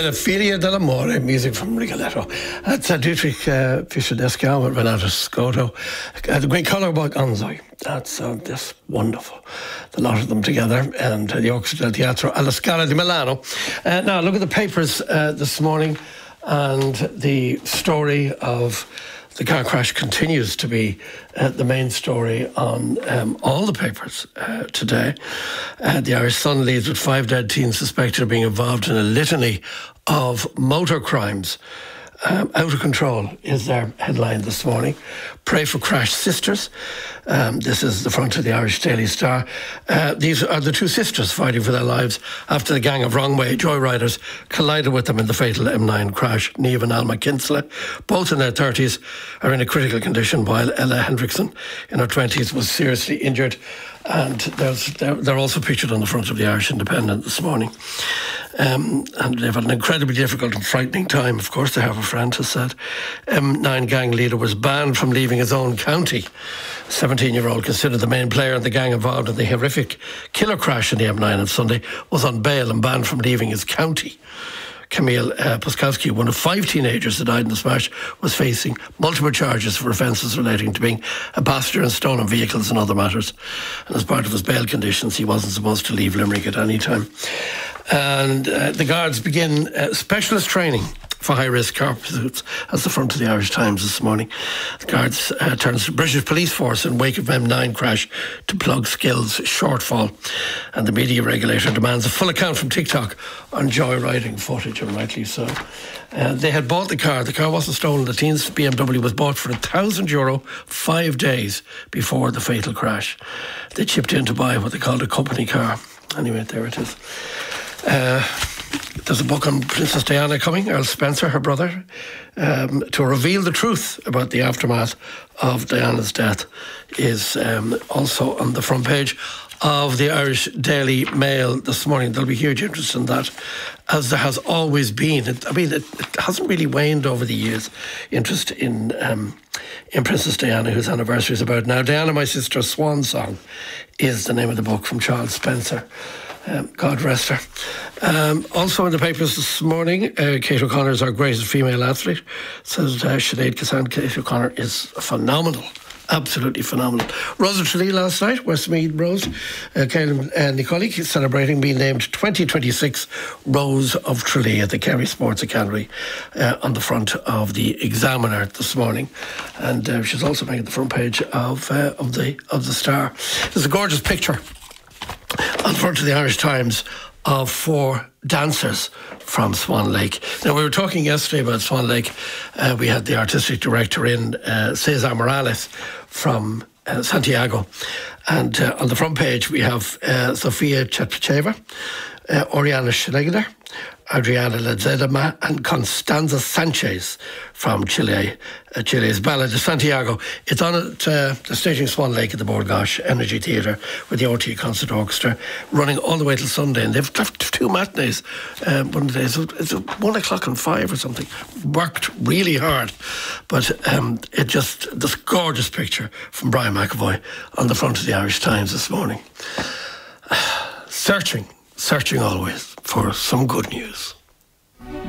Nella Figlia dell'Amore, music from Rigoletto. That's Dietrich Fischer-Deschiau and Renato Scotto. The Great Colour by Gonzoi. That's just wonderful. The lot of them together. And the Orchestra del Teatro alla Scala di Milano. Now, look at the papers this morning. And the story of the car crash continues to be the main story on all the papers today. The Irish Sun leads with 5 dead teens suspected of being involved in a litany of motor crimes. Out of control is their headline this morning. Pray for crash sisters. This is the front of the Irish Daily Star. These are the two sisters fighting for their lives after the gang of wrong-way joyriders collided with them in the fatal M9 crash. Niamh and Alma Kinsella, both in their 30s, are in a critical condition, while Ella Hendrickson, in her 20s, was seriously injured. And they're also pictured on the front of the Irish Independent this morning. And they've had an incredibly difficult and frightening time. Of course, they have a friend who said M9 gang leader was banned from leaving his own county. 17-year-old, considered the main player in the gang involved in the horrific killer crash in the M9 on Sunday, was on bail and banned from leaving his county. Kamil Puskowski, one of 5 teenagers that died in the smash, was facing multiple charges for offences relating to being a passenger in stolen vehicles and other matters. And as part of his bail conditions, he wasn't supposed to leave Limerick at any time. And the guards begin specialist training for high-risk car pursuits. That's the front of the Irish Times this morning. The guards turns to the British police force in wake of M9 crash to plug skills shortfall. And the media regulator demands a full account from TikTok on joyriding footage, and rightly so. They had bought the car. The car wasn't stolen. The teen's BMW was bought for €1,000 5 days before the fatal crash. They chipped in to buy what they called a company car. Anyway, there it is. There's a book on Princess Diana coming, Earl Spencer, her brother, to reveal the truth about the aftermath of Diana's death, is also on the front page of the Irish Daily Mail this morning. There'll be huge interest in that, as there has always been. It hasn't really waned over the years, interest in Princess Diana, whose anniversary is about now. Diana, My Sister, Swan Song is the name of the book from Charles Spencer. God rest her. Also in the papers this morning, Kate O'Connor is our greatest female athlete, says Sinead Kazan. Kate O'Connor is phenomenal. Absolutely phenomenal. Rose of Tralee last night, Westmeath Rose. Caelan Nicolic is celebrating being named 2026 Rose of Tralee at the Kerry Sports Academy on the front of the Examiner this morning. And she's also making the front page of the Star. There's a gorgeous picture on the front of the Irish Times of 4 dancers from Swan Lake. Now, we were talking yesterday about Swan Lake. We had the artistic director in, Cesar Morales from Santiago. And on the front page, we have Sofia Chetpacheva, Oriana Schlegler, Adriana Ledezma and Constanza Sanchez from Chile, Chile's Ballet de Santiago. It's on at the staging Swan Lake at the Bord Gáis Energy Theatre with the RTÉ Concert Orchestra, running all the way till Sunday. And they've got 2 matinees. One of the days, it's 1 o'clock and 5 or something. Worked really hard. But this gorgeous picture from Brian McAvoy on the front of the Irish Times this morning. Searching always for some good news.